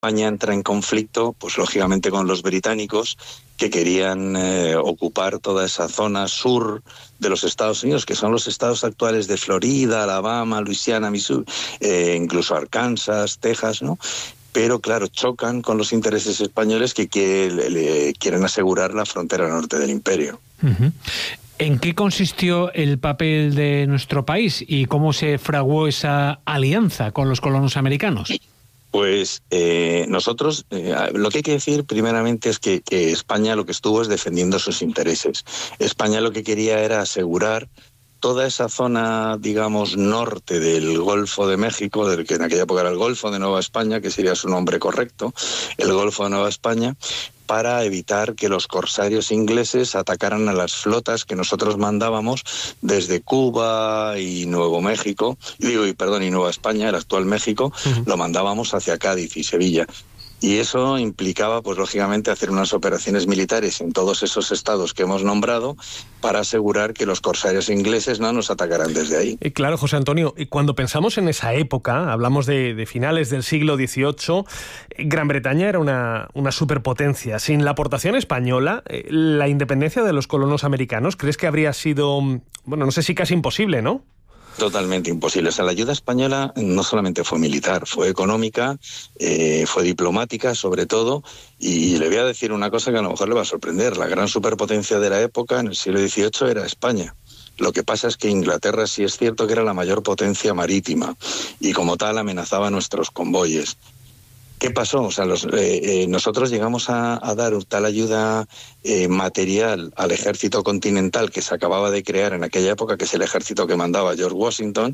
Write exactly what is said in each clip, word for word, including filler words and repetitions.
España entra en conflicto, pues lógicamente con los británicos, que querían eh, ocupar toda esa zona sur de los Estados Unidos, que son los estados actuales de Florida, Alabama, Luisiana, Missouri, eh, incluso Arkansas, Texas, ¿no? Pero claro, chocan con los intereses españoles que quiere, le, quieren asegurar la frontera norte del imperio. Uh-huh. ¿En qué consistió el papel de nuestro país y cómo se fraguó esa alianza con los colonos americanos? Pues eh, nosotros, eh, lo que hay que decir primeramente es que, que España lo que estuvo es defendiendo sus intereses. España lo que quería era asegurar toda esa zona, digamos, norte del Golfo de México, del que en aquella época era el Golfo de Nueva España, que sería su nombre correcto, el Golfo de Nueva España, para evitar que los corsarios ingleses atacaran a las flotas que nosotros mandábamos desde Cuba y Nuevo México, digo, y perdón, y Nueva España, el actual México, uh-huh. Lo mandábamos hacia Cádiz y Sevilla. Y eso implicaba, pues lógicamente, hacer unas operaciones militares en todos esos estados que hemos nombrado para asegurar que los corsarios ingleses no nos atacaran desde ahí. Eh, claro, José Antonio, cuando pensamos en esa época, hablamos de, de finales del siglo dieciocho, Gran Bretaña era una, una superpotencia. Sin la aportación española, eh, la independencia de los colonos americanos, ¿crees que habría sido, bueno, no sé si casi imposible, ¿no? Totalmente imposible. O sea, la ayuda española no solamente fue militar, fue económica, eh, fue diplomática sobre todo, y le voy a decir una cosa que a lo mejor le va a sorprender. La gran superpotencia de la época, en el siglo dieciocho, era España. Lo que pasa es que Inglaterra sí es cierto que era la mayor potencia marítima, y como tal amenazaba nuestros convoyes. ¿Qué pasó? O sea, los, eh, eh, nosotros llegamos a, a dar tal ayuda eh, material al ejército continental que se acababa de crear en aquella época, que es el ejército que mandaba George Washington,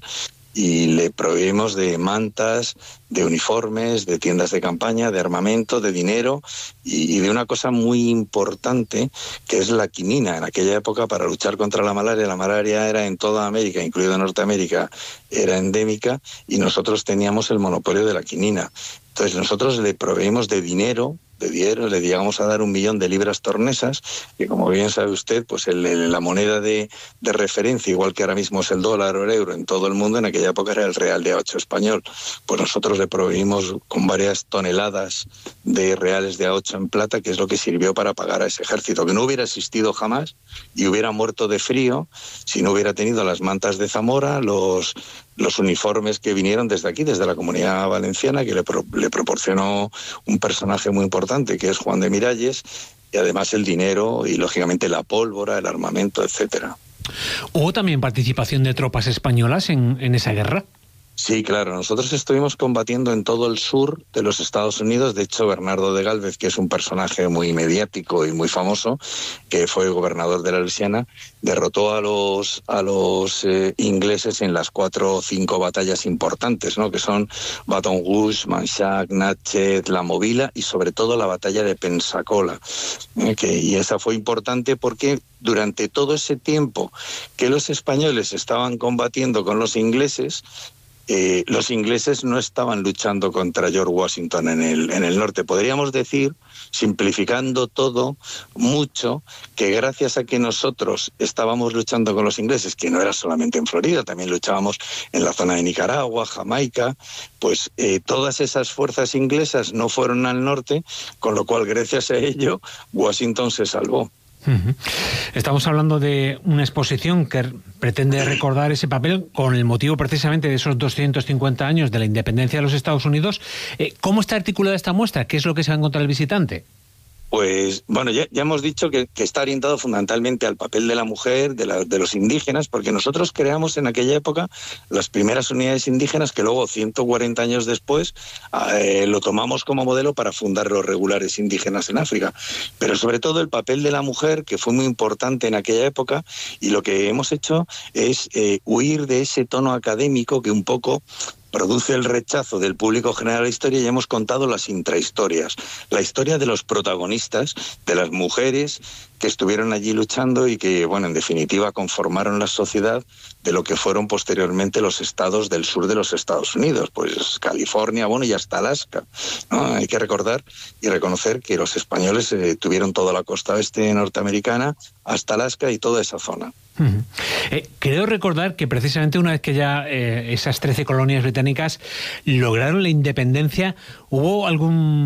y le proveímos de mantas, de uniformes, de tiendas de campaña, de armamento, de dinero y, y de una cosa muy importante que es la quinina. En aquella época, para luchar contra la malaria, la malaria era en toda América, incluido Norteamérica, era endémica, y nosotros teníamos el monopolio de la quinina. Entonces nosotros le proveímos de dinero, de dinero, le llegamos a dar un millón de libras tornesas, que como bien sabe usted, pues el, el, la moneda de, de referencia, igual que ahora mismo es el dólar o el euro en todo el mundo, en aquella época era el real de a ocho español. Pues nosotros le proveímos con varias toneladas de reales de a ocho en plata, que es lo que sirvió para pagar a ese ejército, que no hubiera existido jamás y hubiera muerto de frío si no hubiera tenido las mantas de Zamora, los... los uniformes que vinieron desde aquí, desde la Comunidad Valenciana, que le, pro, le proporcionó un personaje muy importante, que es Juan de Miralles, y además el dinero y, lógicamente, la pólvora, el armamento, etcétera. ¿Hubo también participación de tropas españolas en, en esa guerra? Sí, claro. Nosotros estuvimos combatiendo en todo el sur de los Estados Unidos. De hecho, Bernardo de Gálvez, que es un personaje muy mediático y muy famoso, que fue gobernador de la Luisiana, derrotó a los a los eh, ingleses en las cuatro o cinco batallas importantes, ¿no? Que son Baton Rouge, Manchac, Natchez, La Movila y sobre todo la batalla de Pensacola. Eh, que, y esa fue importante porque durante todo ese tiempo que los españoles estaban combatiendo con los ingleses, Eh, los ingleses no estaban luchando contra George Washington en el, en el norte. Podríamos decir, simplificando todo mucho, que gracias a que nosotros estábamos luchando con los ingleses, que no era solamente en Florida, también luchábamos en la zona de Nicaragua, Jamaica, pues eh, todas esas fuerzas inglesas no fueron al norte, con lo cual gracias a ello Washington se salvó. Estamos hablando de una exposición que pretende recordar ese papel con el motivo precisamente de esos doscientos cincuenta años de la independencia de los Estados Unidos. ¿Cómo está articulada esta muestra? ¿Qué es lo que se va a encontrar el visitante? Pues bueno, ya, ya hemos dicho que, que está orientado fundamentalmente al papel de la mujer, de, la, de los indígenas, porque nosotros creamos en aquella época las primeras unidades indígenas que luego, ciento cuarenta años después, eh, lo tomamos como modelo para fundar los regulares indígenas en África. Pero sobre todo el papel de la mujer, que fue muy importante en aquella época, y lo que hemos hecho es eh, huir de ese tono académico que un poco produce el rechazo del público general a la historia, y hemos contado las intrahistorias, la historia de los protagonistas, de las mujeres que estuvieron allí luchando y que, bueno, en definitiva conformaron la sociedad de lo que fueron posteriormente los estados del sur de los Estados Unidos, pues California, bueno, y hasta Alaska, ¿no? Hay que recordar y reconocer que los españoles eh, tuvieron toda la costa oeste norteamericana hasta Alaska y toda esa zona. Uh-huh. Eh, creo recordar que precisamente una vez que ya eh, esas trece colonias británicas lograron la independencia, hubo algún